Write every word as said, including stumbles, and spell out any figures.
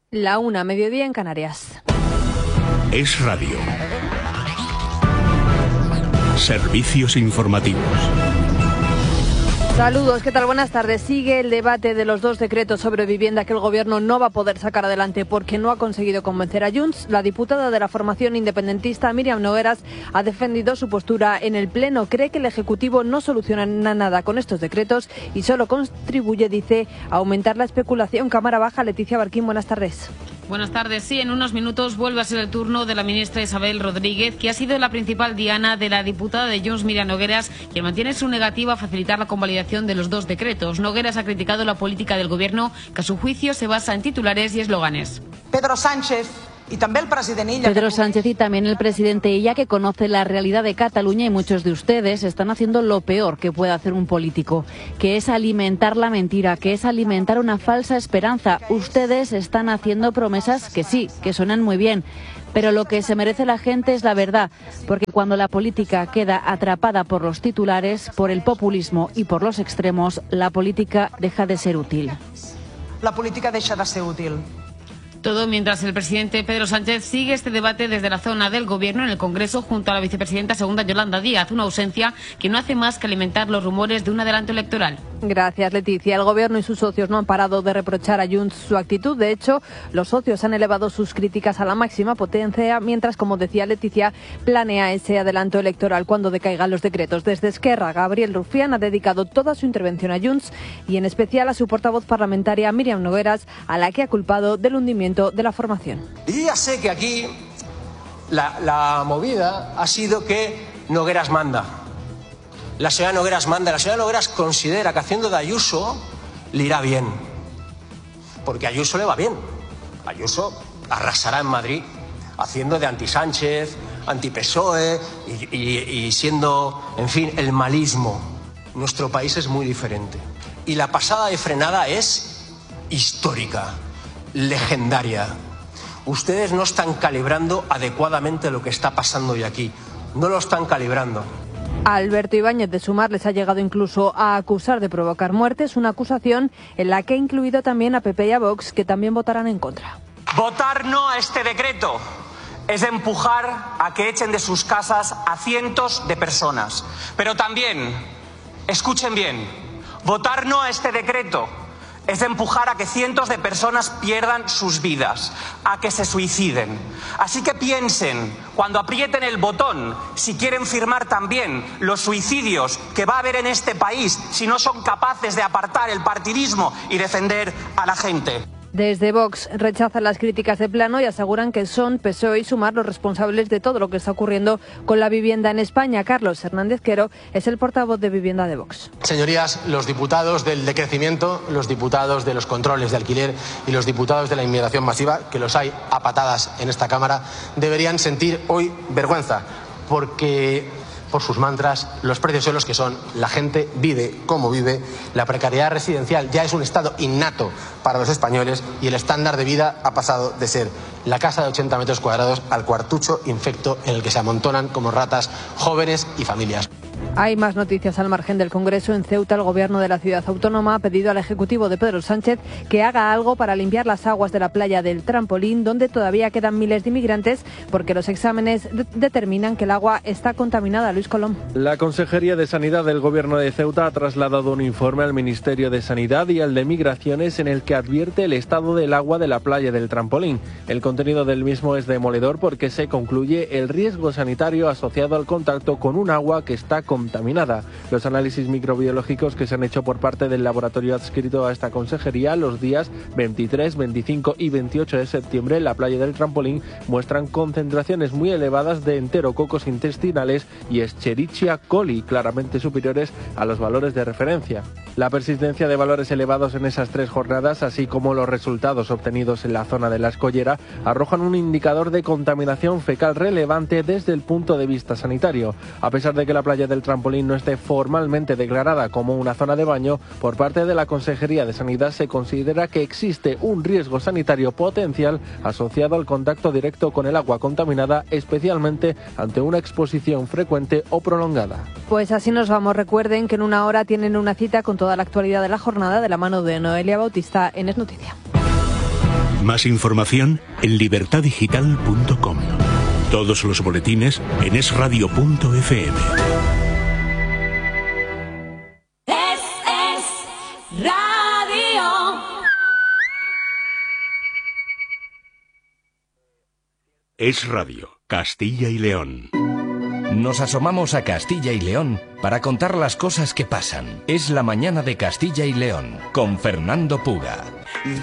La una, mediodía en Canarias. Es Radio. Servicios informativos. Saludos, ¿qué tal? Buenas tardes. Sigue el debate de los dos decretos sobre vivienda que el Gobierno no va a poder sacar adelante porque no ha conseguido convencer a Junts. La diputada de la formación independentista, Míriam Nogueras, ha defendido su postura en el Pleno. Cree que el Ejecutivo no soluciona nada con estos decretos y solo contribuye, dice, a aumentar la especulación. Cámara Baja, Leticia Barquín, buenas tardes. Buenas tardes. Sí, en unos minutos vuelve a ser el turno de la ministra Isabel Rodríguez, que ha sido la principal diana de la diputada de Junts, Míriam Nogueras, quien mantiene su negativa a facilitar la convalidación de los dos decretos. Nogueras ha criticado la política del Gobierno, que a su juicio se basa en titulares y eslóganes. Pedro Sánchez y también el presidente Illa. Pedro Sánchez y también el presidente Illa, que conoce la realidad de Cataluña, y muchos de ustedes están haciendo lo peor que puede hacer un político, que es alimentar la mentira, que es alimentar una falsa esperanza. Ustedes están haciendo promesas que sí, que suenan muy bien, pero lo que se merece la gente es la verdad, porque cuando la política queda atrapada por los titulares, por el populismo y por los extremos, la política deja de ser útil. La política deja de ser útil. Todo mientras el presidente Pedro Sánchez sigue este debate desde la zona del Gobierno en el Congreso junto a la vicepresidenta segunda Yolanda Díaz, una ausencia que no hace más que alimentar los rumores de un adelanto electoral. Gracias, Leticia. El Gobierno y sus socios no han parado de reprochar a Junts su actitud. De hecho, los socios han elevado sus críticas a la máxima potencia, mientras, como decía Leticia, planea ese adelanto electoral cuando decaigan los decretos. Desde Esquerra, Gabriel Rufián ha dedicado toda su intervención a Junts y en especial a su portavoz parlamentaria, Míriam Nogueras, a la que ha culpado del hundimiento de la formación. Y ya sé que aquí la, la movida ha sido que Nogueras manda. La señora Nogueras manda. La señora Nogueras considera que haciendo de Ayuso le irá bien. Porque a Ayuso le va bien. Ayuso arrasará en Madrid haciendo de anti-Sánchez, anti-P S O E y, y, y siendo, en fin, el malismo. Nuestro país es muy diferente. Y la pasada de frenada es histórica. Legendaria. Ustedes no están calibrando adecuadamente lo que está pasando hoy aquí. No lo están calibrando. Alberto Ibáñez de Sumar les ha llegado incluso a acusar de provocar muertes, una acusación en la que ha incluido también a P P y a Vox, que también votarán en contra. Votar no a este decreto es empujar a que echen de sus casas a cientos de personas. Pero también, escuchen bien, votar no a este decreto es empujar a que cientos de personas pierdan sus vidas, a que se suiciden. Así que piensen, cuando aprieten el botón, si quieren firmar también los suicidios que va a haber en este país si no son capaces de apartar el partidismo y defender a la gente. Desde Vox rechazan las críticas de plano y aseguran que son P S O E y Sumar los responsables de todo lo que está ocurriendo con la vivienda en España. Carlos Hernández Quero es el portavoz de Vivienda de Vox. Señorías, los diputados del decrecimiento, los diputados de los controles de alquiler y los diputados de la inmigración masiva, que los hay a patadas en esta Cámara, deberían sentir hoy vergüenza, porque por sus mantras, los precios son los que son, la gente vive como vive, la precariedad residencial ya es un estado innato para los españoles y el estándar de vida ha pasado de ser la casa de ochenta metros cuadrados al cuartucho infecto en el que se amontonan como ratas jóvenes y familias. Hay más noticias al margen del Congreso. En Ceuta, el Gobierno de la ciudad autónoma ha pedido al Ejecutivo de Pedro Sánchez que haga algo para limpiar las aguas de la playa del Trampolín, donde todavía quedan miles de inmigrantes, porque los exámenes de- determinan que el agua está contaminada. Luis Colom. La Consejería de Sanidad del Gobierno de Ceuta ha trasladado un informe al Ministerio de Sanidad y al de Migraciones en el que advierte el estado del agua de la playa del Trampolín. El contenido del mismo es demoledor porque se concluye el riesgo sanitario asociado al contacto con un agua que está contaminada. Los análisis microbiológicos que se han hecho por parte del laboratorio adscrito a esta consejería los días veintitrés, veinticinco y veintiocho de septiembre en la playa del Trampolín muestran concentraciones muy elevadas de enterococos intestinales y Escherichia coli, claramente superiores a los valores de referencia. La persistencia de valores elevados en esas tres jornadas, así como los resultados obtenidos en la zona de la Escollera, arrojan un indicador de contaminación fecal relevante desde el punto de vista sanitario. A pesar de que la playa del Trampolín no esté formalmente declarada como una zona de baño, por parte de la Consejería de Sanidad se considera que existe un riesgo sanitario potencial asociado al contacto directo con el agua contaminada, especialmente ante una exposición frecuente o prolongada. Pues así nos vamos. Recuerden que en una hora tienen una cita con toda la actualidad de la jornada de la mano de Noelia Bautista en Es Noticia. Más información en libertad digital punto com. Todos los boletines en es radio punto efe eme. Es, es radio. Es Radio, Castilla y León. Nos asomamos a Castilla y León para contar las cosas que pasan. Es la mañana de Castilla y León con Fernando Puga.